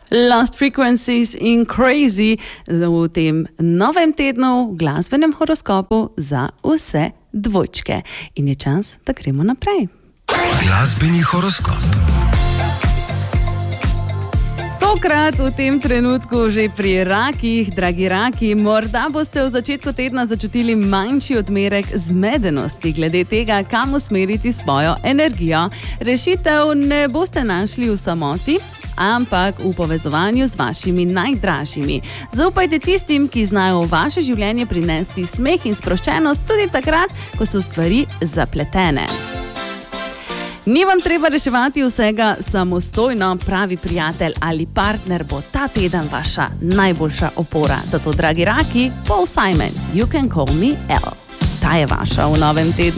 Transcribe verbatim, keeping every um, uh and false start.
Lost Frequencies in Crazy v tem novem tednu v glasbenem horoskopu za vse dvojčke. In je čas, da gremo naprej. Glasbeni horoskop. Tokrat v tem trenutku že pri rakih, dragi raki, morda boste v začetku tedna začutili manjši odmerek zmedenosti glede tega, kam usmeriti svojo energijo. Rešitev ne boste našli v samoti, ampak v povezovanju z vašimi najdražjimi. Zaupajte tistim, ki znajo v vaše življenje prinesti smeh in sproščenost tudi takrat, ko so stvari zapletene. Ni vam treba reševati vsega samostojno, pravi prijatelj ali partner bo ta teden vaša najboljša opora. Zato, dragi raki, Paul Simon, You Can Call Me Elle. Ta je vaša v novem tednu.